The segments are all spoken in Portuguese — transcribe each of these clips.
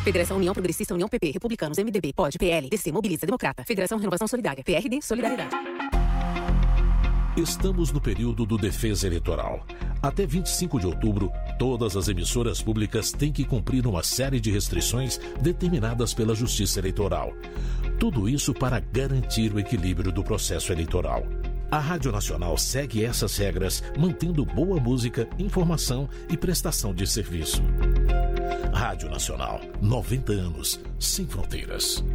Federação União Progressista, União PP, Republicanos, MDB, POD, PL, DC, Mobiliza, Democrata. Federação Renovação Solidária, PRD, Solidariedade. Estamos no período do Defesa Eleitoral. Até 25 de outubro, todas as emissoras públicas têm que cumprir uma série de restrições determinadas pela Justiça Eleitoral. Tudo isso para garantir o equilíbrio do processo eleitoral. A Rádio Nacional segue essas regras, mantendo boa música, informação e prestação de serviço. Rádio Nacional, 90 anos, sem fronteiras.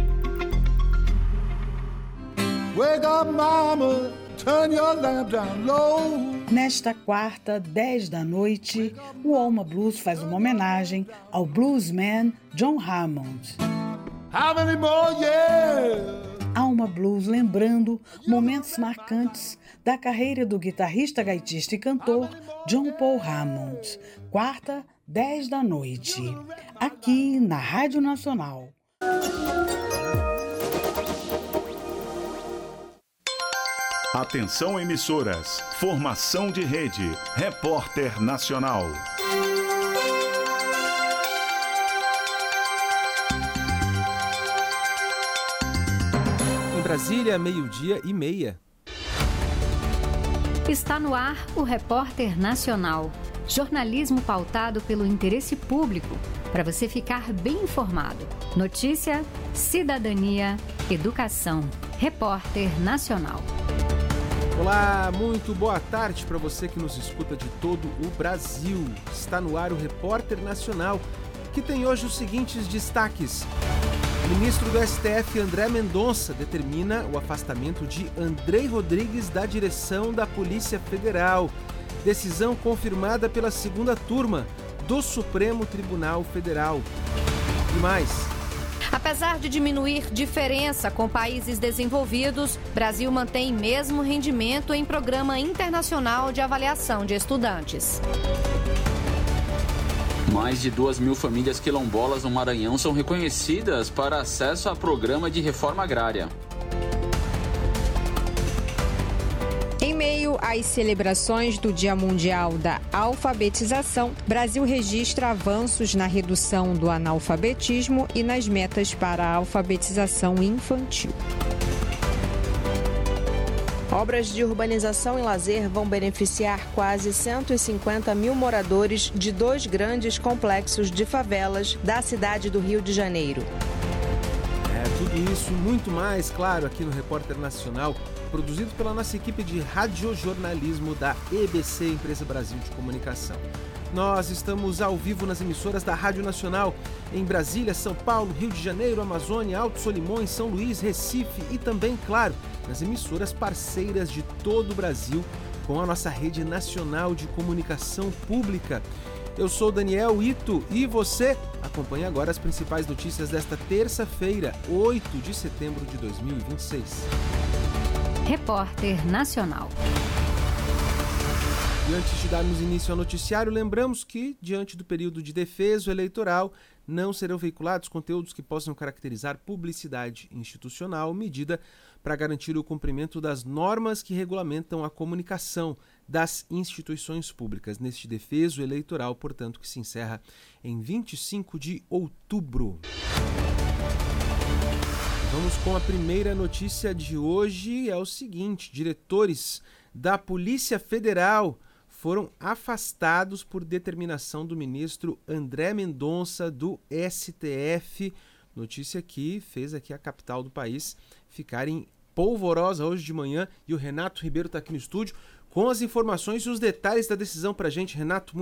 Wake up, mama, turn your lamp down low. Nesta quarta, 10 da noite, o Alma Blues faz uma homenagem ao bluesman John Hammond. How many more years? Alma Blues lembrando momentos marcantes da carreira do guitarrista, gaitista e cantor John Paul Hammond. Quarta, 10 da noite, aqui na Rádio Nacional. Atenção emissoras, formação de rede, Repórter Nacional. Em Brasília, 12:30. Está no ar o Repórter Nacional. Jornalismo pautado pelo interesse público, para você ficar bem informado. Notícia, cidadania, educação. Repórter Nacional. Olá, muito boa tarde para você que nos escuta de todo o Brasil. Está no ar o Repórter Nacional, que tem hoje os seguintes destaques. O ministro do STF, André Mendonça, determina o afastamento de Andrei Rodrigues da direção da Polícia Federal. Decisão confirmada pela segunda turma do Supremo Tribunal Federal. E mais. Apesar de diminuir diferença com países desenvolvidos, Brasil mantém mesmo rendimento em programa internacional de avaliação de estudantes. Mais de 2.000 famílias quilombolas no Maranhão são reconhecidas para acesso a programa de reforma agrária. Em meio às celebrações do Dia Mundial da Alfabetização, Brasil registra avanços na redução do analfabetismo e nas metas para a alfabetização infantil. Obras de urbanização e lazer vão beneficiar quase 150 mil moradores de 2 grandes complexos de favelas da cidade do Rio de Janeiro. Tudo isso e muito mais, claro, aqui no Repórter Nacional, produzido pela nossa equipe de radiojornalismo da EBC, Empresa Brasil de Comunicação. Nós estamos ao vivo nas emissoras da Rádio Nacional em Brasília, São Paulo, Rio de Janeiro, Amazônia, Alto Solimões, São Luís, Recife e também, claro, nas emissoras parceiras de todo o Brasil com a nossa rede nacional de comunicação pública. Eu sou Daniel Ito e você acompanha agora as principais notícias desta terça-feira, 8 de setembro de 2026. Repórter Nacional. E antes de darmos início ao noticiário, lembramos que, diante do período de defeso eleitoral, não serão veiculados conteúdos que possam caracterizar publicidade institucional, medida para garantir o cumprimento das normas que regulamentam a comunicação das instituições públicas. Neste defeso eleitoral, portanto, que se encerra em 25 de outubro. Vamos com a primeira notícia de hoje. É o seguinte: diretores da Polícia Federal foram afastados por determinação do ministro André Mendonça do STF. Notícia que fez aqui a capital do país ficar em polvorosa hoje de manhã. E o Renato Ribeiro está aqui no estúdio com as informações e os detalhes da decisão para a gente. Renato,